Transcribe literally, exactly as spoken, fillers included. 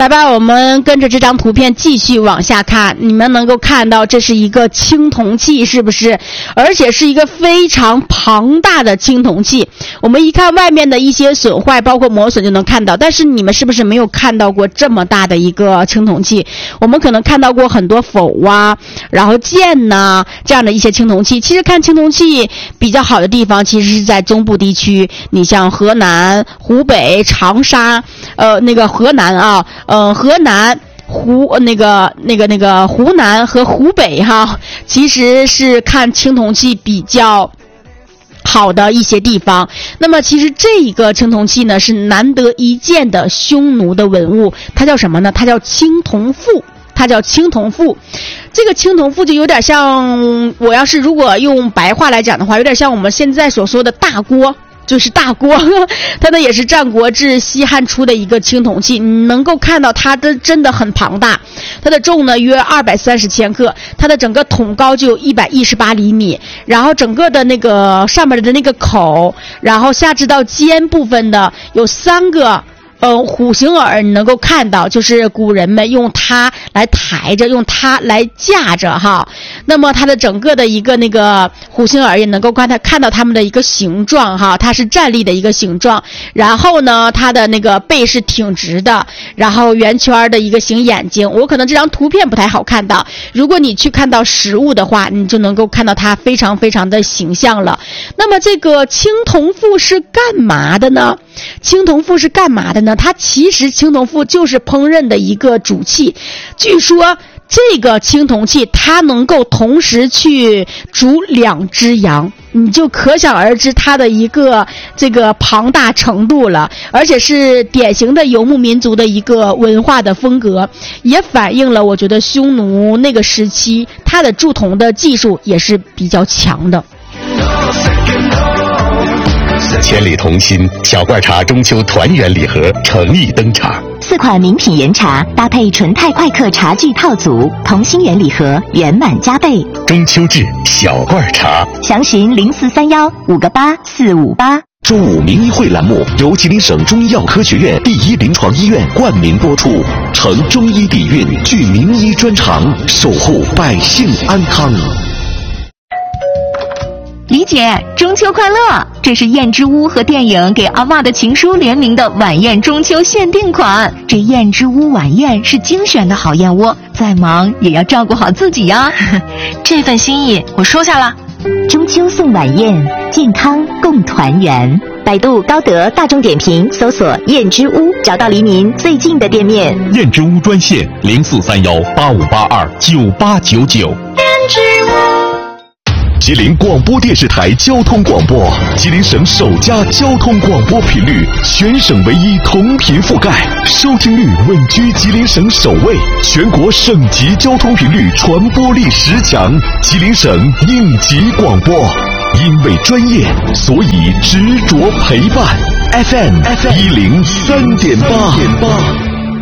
来吧，我们跟着这张图片继续往下看，你们能够看到这是一个青铜器，是不是？而且是一个非常庞大的青铜器。我们一看外面的一些损坏，包括磨损就能看到，但是你们是不是没有看到过这么大的一个青铜器？我们可能看到过很多否啊，然后剑呐、啊、这样的一些青铜器。其实看青铜器比较好的地方，其实是在中部地区，你像河南、湖北、长沙，呃，那个河南啊，呃，河南。湖那个那个那个湖南和湖北哈，其实是看青铜器比较好的一些地方。那么其实这一个青铜器呢是难得一见的匈奴的文物，它叫什么呢？它叫青铜腹。它叫青铜腹。这个青铜腹就有点像，我要是如果用白话来讲的话，有点像我们现在所说的大锅，就是大锅。它呢也是战国至西汉初的一个青铜器，你能够看到它的真的很庞大，它的重呢约二百三十千克，它的整个筒高就有一百一十八厘米，然后整个的那个上面的那个口，然后下至到肩部分的有三个呃，虎形耳，你能够看到，就是古人们用它来抬着，用它来架着哈。那么它的整个的一个那个虎形耳也能够看它看到它们的一个形状哈，它是站立的一个形状。然后呢，它的那个背是挺直的，然后圆圈的一个形眼睛。我可能这张图片不太好看到，如果你去看到实物的话，你就能够看到它非常非常的形象了。那么这个青铜腹是干嘛的呢？青铜腹是干嘛的呢？它其实青铜腹就是烹饪的一个主器。据说这个青铜器它能够同时去煮两只羊，你就可想而知它的一个这个庞大程度了。而且是典型的游牧民族的一个文化的风格，也反映了我觉得匈奴那个时期它的铸铜的技术也是比较强的。 千里同心小罐茶中秋团圆礼盒诚意登场， 四款名品原茶搭配纯泰快客茶具套组，同心圆礼盒圆满加倍。 中秋至小罐茶， 详询零四三幺五个八四五八。 中午名医会栏目由吉林省中医药科学院第一临床医院冠名播出，承中医底蕴，具名医专长，守护百姓安康。 李姐，中秋快乐！这是燕之屋和电影给阿嬷的情书联名的晚宴中秋限定款。这燕之屋晚宴是精选的好燕窝，再忙也要照顾好自己呀。 这份心意我收下了。 中秋送晚宴，健康共团圆。百度、高德、大众点评搜索燕之屋，找到离您最近的店面。 燕之屋专线零四三幺八五八二九八九九。 燕之屋。 吉林广播电视台交通广播，吉林省首家交通广播频率，全省唯一同频覆盖，收听率稳居吉林省首位，全国省级交通频率传播力十强，吉林省应急广播。因为专业，所以执着陪伴。F M 一零三点八。